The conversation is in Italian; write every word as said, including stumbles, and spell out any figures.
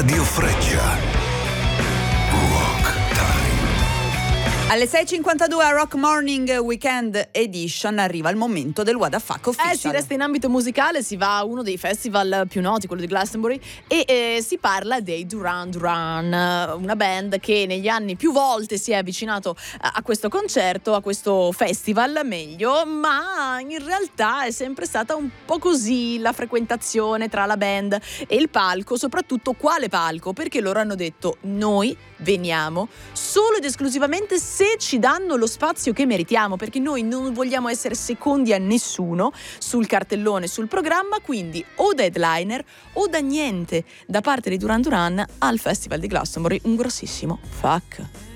Radio Freccia. Rock Time. Alle sei e cinquantadue a Rock Morning Weekend Edition arriva il momento del What the Fuck Official. Eh, si resta in ambito musicale, si va a uno dei festival più noti, quello di Glastonbury, e eh, si parla dei Duran Duran, una band che negli anni più volte si è avvicinato a, a questo concerto, a questo festival meglio, ma in realtà è sempre stata un po' così la frequentazione tra la band e il palco, soprattutto quale palco, perché loro hanno detto: noi veniamo solo ed esclusivamente se ci danno lo spazio che meritiamo, perché noi non vogliamo essere secondi a nessuno sul cartellone, sul programma, quindi o da headliner o da niente da parte di Duran Duran al Festival di Glastonbury. Un grossissimo fuck.